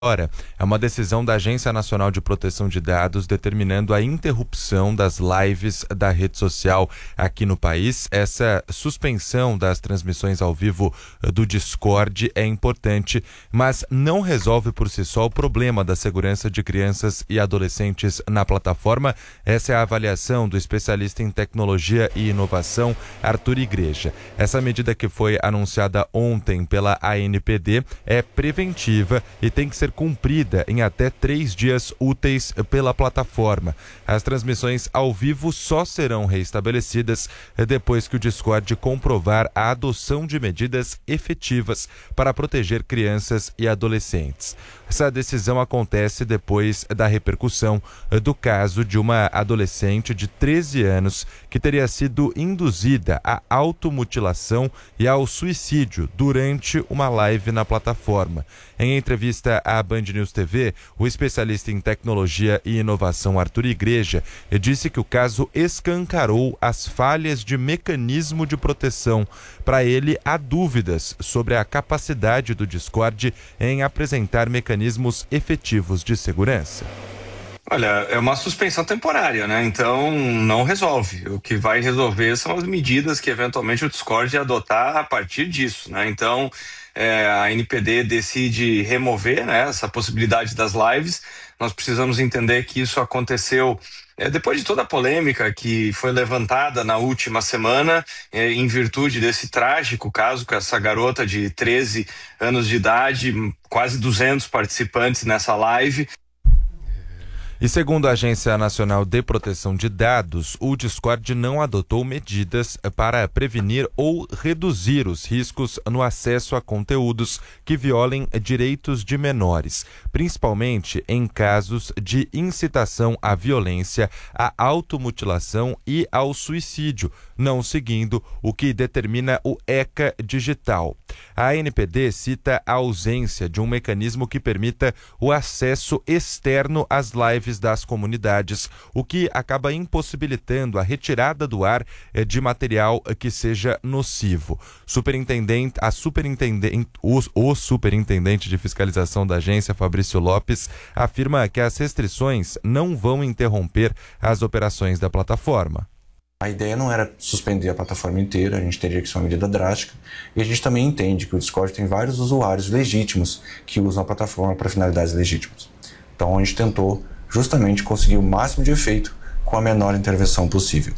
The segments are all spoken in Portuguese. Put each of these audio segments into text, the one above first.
Agora, é uma decisão da Agência Nacional de Proteção de Dados determinando a interrupção das lives da rede social aqui no país. Essa suspensão das transmissões ao vivo do Discord é importante, mas não resolve por si só o problema da segurança de crianças e adolescentes na plataforma. Essa é a avaliação do especialista em tecnologia e inovação, Arthur Igreja. Essa medida que foi anunciada ontem pela ANPD é preventiva e tem que ser cumprida em até 3 dias úteis pela plataforma. As transmissões ao vivo só serão reestabelecidas depois que o Discord comprovar a adoção de medidas efetivas para proteger crianças e adolescentes. Essa decisão acontece depois da repercussão do caso de uma adolescente de 13 anos que teria sido induzida à automutilação e ao suicídio durante uma live na plataforma. Em entrevista à Band News TV, o especialista em tecnologia e inovação Arthur Igreja disse que o caso escancarou as falhas de mecanismo de proteção. Para ele, há dúvidas sobre a capacidade do Discord em apresentar mecanismos efetivos de segurança. Olha, é uma suspensão temporária, né? Então não resolve. O que vai resolver são as medidas que eventualmente o Discord adotar a partir disso, né? Então a ANPD decide remover, né, essa possibilidade das lives. Nós precisamos entender que isso aconteceu depois de toda a polêmica que foi levantada na última semana, em virtude desse trágico caso com essa garota de 13 anos de idade, quase 200 participantes nessa live. E segundo a Agência Nacional de Proteção de Dados, o Discord não adotou medidas para prevenir ou reduzir os riscos no acesso a conteúdos que violem direitos de menores, principalmente em casos de incitação à violência, à automutilação e ao suicídio, não seguindo o que determina o ECA digital. A ANPD cita a ausência de um mecanismo que permita o acesso externo às lives das comunidades, o que acaba impossibilitando a retirada do ar de material que seja nocivo. O superintendente de fiscalização da agência, Fabrício Lopes, afirma que as restrições não vão interromper as operações da plataforma. A ideia não era suspender a plataforma inteira, a gente teria que ser uma medida drástica, e a gente também entende que o Discord tem vários usuários legítimos que usam a plataforma para finalidades legítimas. Então a gente tentou justamente conseguir o máximo de efeito com a menor intervenção possível.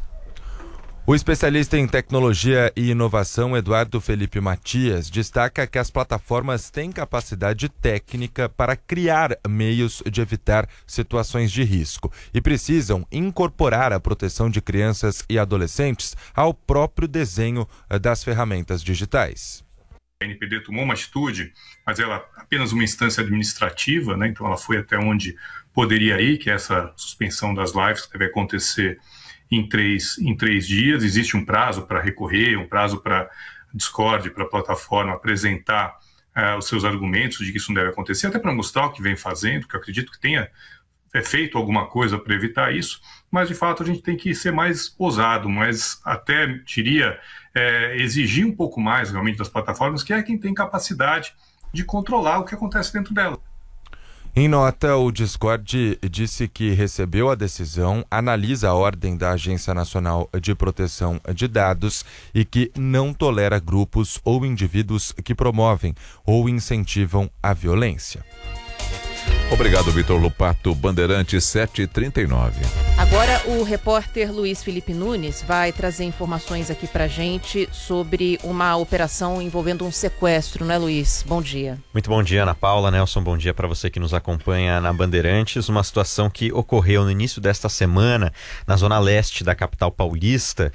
O especialista em tecnologia e inovação, Eduardo Felipe Matias, destaca que as plataformas têm capacidade técnica para criar meios de evitar situações de risco e precisam incorporar a proteção de crianças e adolescentes ao próprio desenho das ferramentas digitais. A ANPD tomou uma atitude, mas ela apenas uma instância administrativa, né? Então ela foi até onde poderia ir, que é essa suspensão das lives que deve acontecer em três dias. Existe um prazo para recorrer, um prazo para Discord, para a plataforma apresentar os seus argumentos de que isso não deve acontecer, até para mostrar o que vem fazendo, que eu acredito que tenha feito alguma coisa para evitar isso, mas de fato a gente tem que ser mais ousado, mas até diria exigir um pouco mais realmente das plataformas, que é quem tem capacidade de controlar o que acontece dentro dela. Em nota, o Discord disse que recebeu a decisão, analisa a ordem da Agência Nacional de Proteção de Dados e que não tolera grupos ou indivíduos que promovem ou incentivam a violência. Obrigado, Vitor Lupato. Bandeirantes 7h39. Agora o repórter Luiz Felipe Nunes vai trazer informações aqui pra gente sobre uma operação envolvendo um sequestro, né, Luiz? Bom dia. Muito bom dia, Ana Paula, Nelson, bom dia para você que nos acompanha na Bandeirantes. Uma situação que ocorreu no início desta semana na zona leste da capital paulista.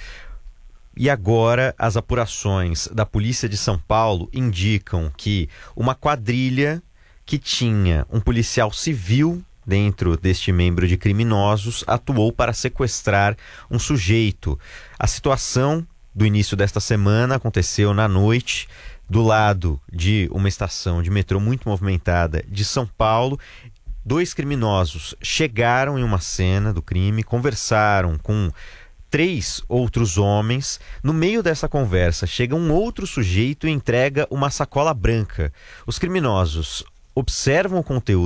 E agora as apurações da Polícia de São Paulo indicam que uma quadrilha que tinha um policial civil dentro deste membro de criminosos atuou para sequestrar um sujeito. A situação do início desta semana aconteceu na noite, do lado de uma estação de metrô muito movimentada de São Paulo. 2 criminosos chegaram em uma cena do crime, conversaram com 3 outros homens. No meio dessa conversa chega um outro sujeito e entrega uma sacola branca. Os criminosos observam o conteúdo